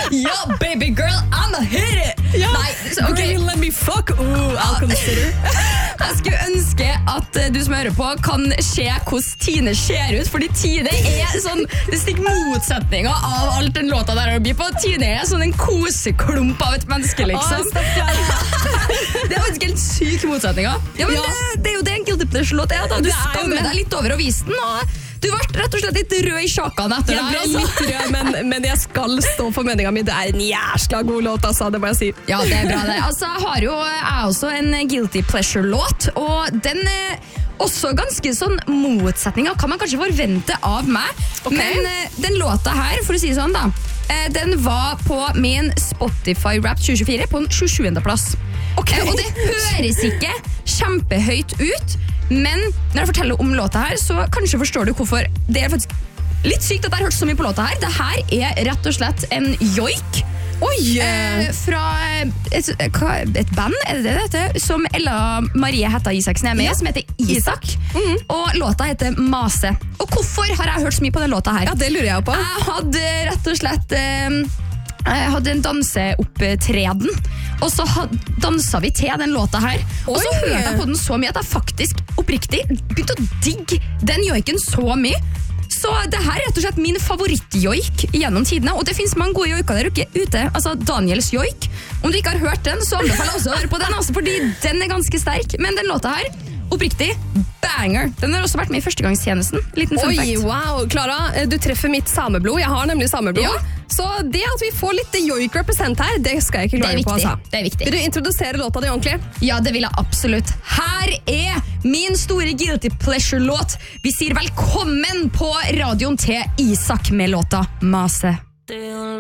Ja, baby girl, I'ma hit it! Ja. Nei, Okay, let me fuck. I'll consider. Jeg skulle ønske at du som hører på kan se hvordan Tine ser ut, fordi Tine sånn, det stikker motsetninger av alt den låta der å by på. Tine sånn en koseklump av et menneske, liksom. Det faktisk helt syk motsetninger. Ja, men det jo det en Guilty Pleasure-låt da. Du skammer deg litt over å vise den, og du ble rett og slett litt rød i sjakene etter Jeg ble litt rød, men jeg skal stå for meningen min. Det en jævla god låt, altså, det må jeg si. Ja, det bra det. Altså, jeg også en Guilty Pleasure-låt, og den også ganske sånn motsetninger kan man kanskje forvente av meg. Men den låta her, for å si sånn da, den var på min Spotify Rap 2024 på den 27. plass. Og det høres ikke kjempehøyt ut, men når jeg forteller om låta her, så kanskje forstår du hvorfor det faktisk litt sykt at jeg har hørt så mye på låta her. Det her rett og slett en joik. Fra et band, det heter, som Ella Marie Hetta Isaksen med, som heter Isak. Og låta heter Mase. Og hvorfor har jeg hørt så mye på den låta her? Ja, det lurer jeg på. Jeg hadde rett og slett jeg hadde en danseopptreden, og så danset vi til den låta her. Og så hørte jeg på den så mye at jeg faktisk oppriktig begynte å digge den joiken så mye. Så det her rett og slett min favorittjoik gjennom tidene, og det finnes mange gode joiker der ute. Altså Daniels joik. Om du ikke har hørt den, så anbefaler jeg også å høre på den, altså, fordi den ganske sterk. Men den låta her, oppriktig, banger. Den har også vært med i førstegangstjenesten. Liten fun fact. Wow. Klara, du treffer mitt sameblod. Jeg har nemlig sameblod. Ja. Så det at vi får litt joik represent her, det skal jeg ikke klare på. Altså. Det viktig. Vil du introdusere låta di ordentlig? Ja, det vil jeg absolutt. Her min store Guilty Pleasure-låt. Vi sier velkommen på radioen til Isak med låta Mase.